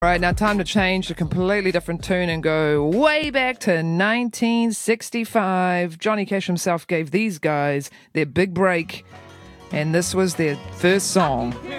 All right, now time to change a completely different tune and go way back to 1965. Johnny Cash himself gave these guys their big break, and this was their first song.